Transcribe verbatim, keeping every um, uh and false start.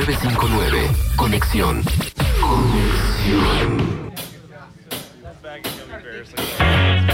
nueve cinco nueve. Conexión. Conexión. That bag is gonna be embarrassing.